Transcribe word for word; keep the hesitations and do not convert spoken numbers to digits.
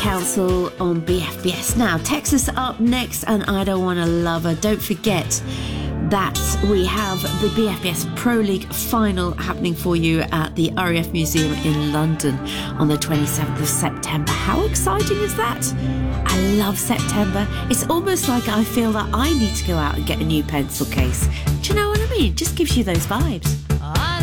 Council on B F B S. Now, Texas up next, and I Don't Wanna Love Her. Don't forget that we have the B F B S Pro League final happening for you at the R A F Museum in London on the twenty-seventh of September. How exciting is that? I love September. It's almost like I feel that I need to go out and get a new pencil case. Do you know what I mean? It just gives you those vibes.